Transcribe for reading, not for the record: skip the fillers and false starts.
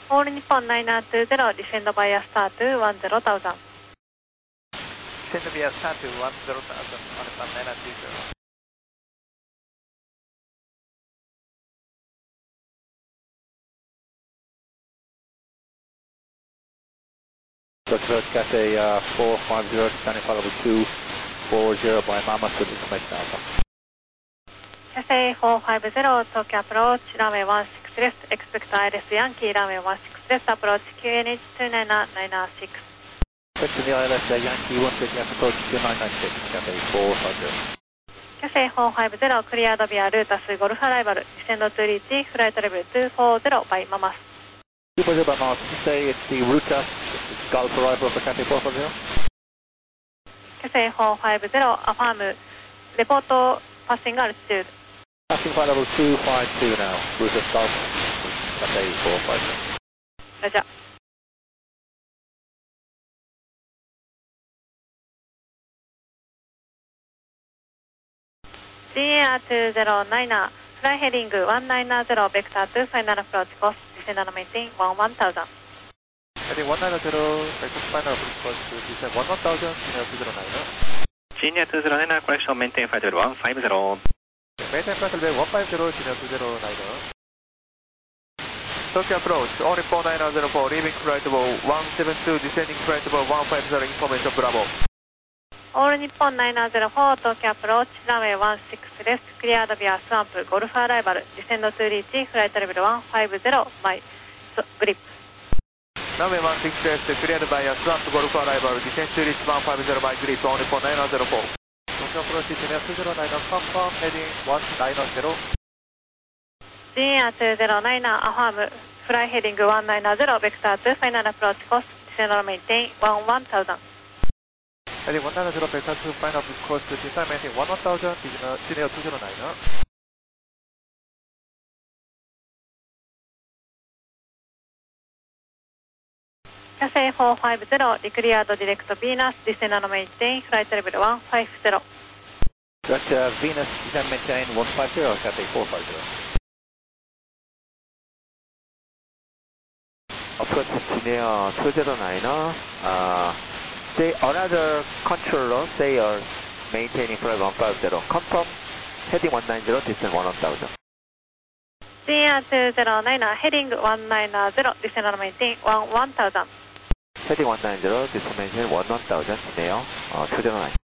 All Nippon 920, descend via star to 10,000. Descend via star to 10,000 on Nippon 920. Dutch Road Cafe 450, standing follow with 240 by Mama, so information Alpha. Cafe 450, Tokyo approach, runway 16 left, expect ILS Yankee, runway 16 left, approach QNH 29996. Question the ILS Yankee 150, approach 2996, Cafe 450. Cafe 450, cleared via Rutas Golf Arrival, descend to reach flight level 240 by Mamas. 240 by Mamas, say it's the Rutas Golf Arrival for Cafe 450. Cafe 450, affirm, report passing altitude. Passing flight level 252 now, Rutas Golf, Cafe 450. Roger. GAR 209, fly heading 190, vector to final approach course, descend and maintain 1000. Heading 190, vector final approach course, descend 1000, Senior 209. Senior 209, correction, maintain flight level 150. Maintain flight level 150, Senior 209. Tokyo approach, all Nippon 904, leaving flight level 172, descending flight level 150, information Bravo. All Nippon 904, Tokyo approach, runway 16 left, cleared via Swamp Golf Arrival, descend to reach flight level 150 by grip. Runway 16 left, cleared via Swamp Golf Arrival, descend to reach 150 by grip, all Nippon 904. Tokyo approach, Senior 209, confirm, heading 190. GAR 209, affirm, fly heading 190, vector to final approach course, descend and maintain 1000. Heading 190, vector to final approach course, descend and maintain 1000, Senior 209. Cafe 450, declared direct Venus, descend and maintain flight level 150. Direct Venus, descend maintain 150, Cafe 450. Approach Senior 209, say another controller, they are maintaining flight 150, confirm, heading 190, descend 1000. GAR 209, heading 190, descend and maintain 1000. Heading 190, descend maintain 1000, Senior 209.